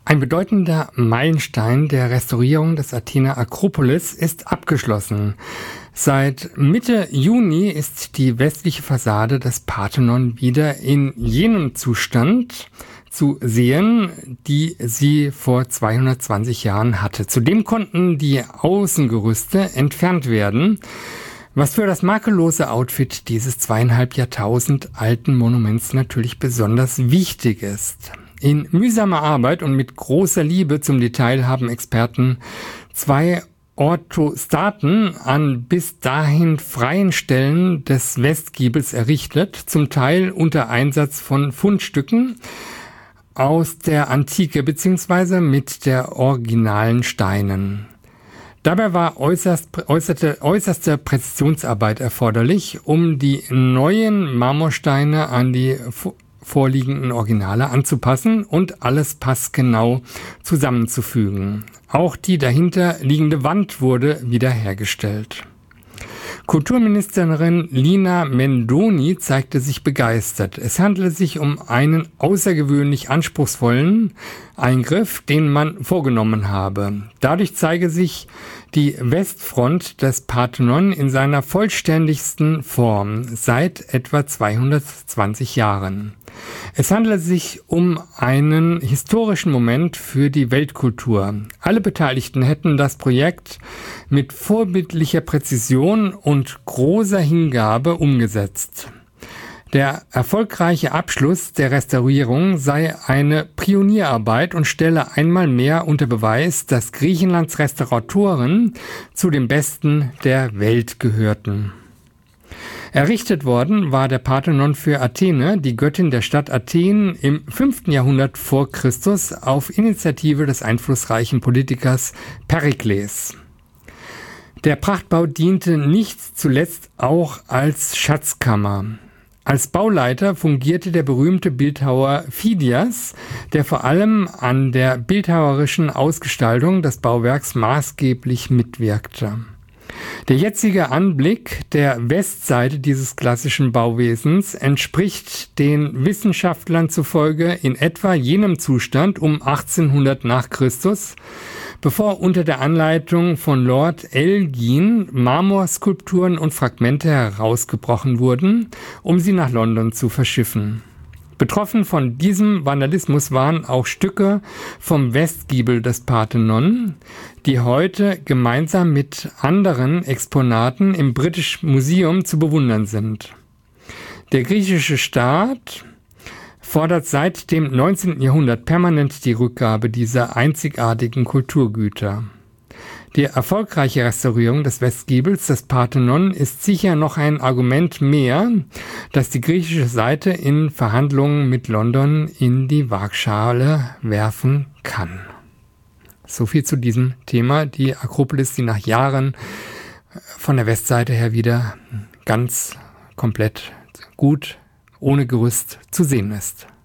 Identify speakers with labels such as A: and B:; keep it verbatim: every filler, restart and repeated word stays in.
A: Ein bedeutender Meilenstein der Restaurierung des Athener Akropolis ist abgeschlossen. Seit Mitte Juni ist die westliche Fassade des Parthenon wieder in jenem Zustand zu sehen, die sie vor zweihundertzwanzig Jahren hatte. Zudem konnten die Außengerüste entfernt werden, was für das makellose Outfit dieses zweieinhalb Jahrtausend alten Monuments natürlich besonders wichtig ist. In mühsamer Arbeit und mit großer Liebe zum Detail haben Experten zwei Orthostaten an bis dahin freien Stellen des Westgiebels errichtet, zum Teil unter Einsatz von Fundstücken aus der Antike bzw. mit der originalen Steinen. Dabei war äußerst, äußerte, äußerste Präzisionsarbeit erforderlich, um die neuen Marmorsteine an die vorliegenden Originale anzupassen und alles passgenau zusammenzufügen. Auch die dahinter liegende Wand wurde wiederhergestellt. Kulturministerin Lina Mendoni zeigte sich begeistert. Es handelte sich um einen außergewöhnlich anspruchsvollen Eingriff, den man vorgenommen habe. Dadurch zeige sich die Westfront des Parthenon in seiner vollständigsten Form seit etwa zweihundertzwanzig Jahren. Es handelt sich um einen historischen Moment für die Weltkultur. Alle Beteiligten hätten das Projekt mit vorbildlicher Präzision und großer Hingabe umgesetzt. Der erfolgreiche Abschluss der Restaurierung sei eine Pionierarbeit und stelle einmal mehr unter Beweis, dass Griechenlands Restauratoren zu den Besten der Welt gehörten. Errichtet worden war der Parthenon für Athene, die Göttin der Stadt Athen, im fünften Jahrhundert vor Christus auf Initiative des einflussreichen Politikers Perikles. Der Prachtbau diente nicht zuletzt auch als Schatzkammer. Als Bauleiter fungierte der berühmte Bildhauer Phidias, der vor allem an der bildhauerischen Ausgestaltung des Bauwerks maßgeblich mitwirkte. Der jetzige Anblick der Westseite dieses klassischen Bauwesens entspricht den Wissenschaftlern zufolge in etwa jenem Zustand um achtzehnhundert nach Christus, bevor unter der Anleitung von Lord Elgin Marmorskulpturen und Fragmente herausgebrochen wurden, um sie nach London zu verschiffen. Betroffen von diesem Vandalismus waren auch Stücke vom Westgiebel des Parthenon, die heute gemeinsam mit anderen Exponaten im British Museum zu bewundern sind. Der griechische Staat fordert seit dem neunzehnten Jahrhundert permanent die Rückgabe dieser einzigartigen Kulturgüter. Die erfolgreiche Restaurierung des Westgiebels des Parthenon ist sicher noch ein Argument mehr, das die griechische Seite in Verhandlungen mit London in die Waagschale werfen kann. So viel zu diesem Thema. Die Akropolis, die nach Jahren von der Westseite her wieder ganz komplett gut, ohne Gerüst zu sehen ist.